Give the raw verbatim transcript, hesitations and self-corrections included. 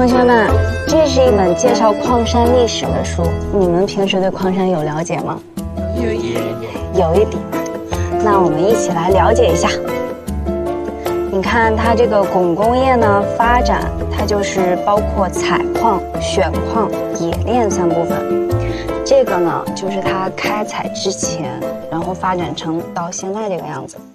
同学们，这是一本介绍矿山历史的书，你们平时对矿山有了解吗？ 有一点， 有一点。那我们一起来了解一下。你看它这个汞工业呢发展，它就是包括采矿、选矿、冶炼三部分。这个呢就是它开采之前，然后发展成到现在这个样子。